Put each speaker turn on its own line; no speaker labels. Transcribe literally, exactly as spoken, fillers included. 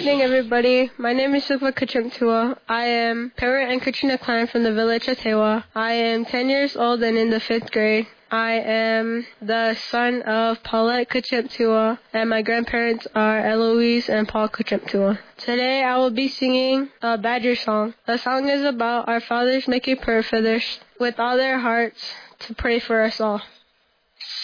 evening, everybody. My name is Sukwa Kachimtua. I am Parrot and Katrina Klein from the village of Tewa. I am ten years old and in the fifth grade. I am the son of Paulette Kachimtua, and my grandparents are Eloise and Paul Kachimtua. Today I will be singing a Badger song. The song is about our fathers making prayer for us with all their hearts to pray for us all.